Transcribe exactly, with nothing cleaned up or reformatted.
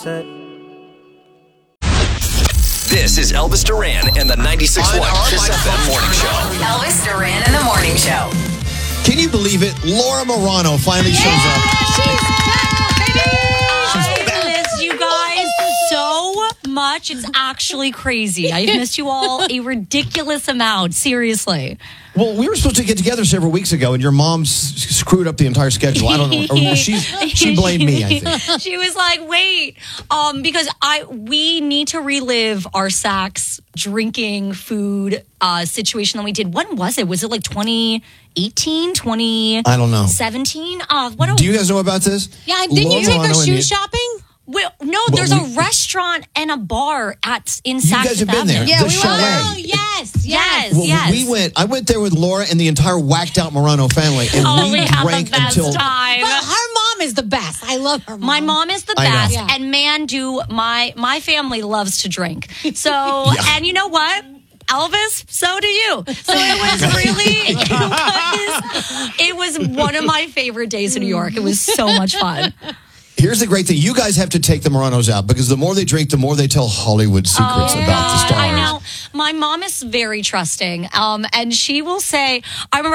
said. This is Elvis Duran and the ninety-six point one Kiss F M Morning Show. Elvis Duran and the Morning Show. Can you believe it? Laura Marano finally shows up. She's back, baby! She's back. I miss you guys so much. It's actually crazy. I've missed you all a ridiculous amount. Seriously. Well, we were supposed to get together several weeks ago, and your mom s- screwed up the entire schedule. I don't know. Or she, she blamed me, I think. She was like, wait, um, because I we need to relive our Saks drinking food uh, situation that we did. When was it? Was it like twenty eighteen, twenty I don't know. seventeen? Uh, what a, Do you guys know about this? Yeah, didn't Laura you take Marano us and shoe the- shopping? well, no, there's we- a restaurant and a bar at in You Saks guys have Fifth been there. Avenue. Yeah, The we chalet. went. Oh, yes, yes. Yes. Well, yes. we went. I went there with Laura and the entire whacked out Marano family, and Oh, we, we had drank the best until. time. But her mom is the best. I love her mom. My mom is the I know. best, Yeah. and man, do my my family loves to drink. So, Yeah. and you know what? Elvis, so do you. So it was really, it was, it was one of my favorite days in New York. It was so much fun. Here's the great thing: you guys have to take the Maranos out because the more they drink, the more they tell Hollywood secrets about the stars. I know. My mom is very trusting, um, and she will say, I remember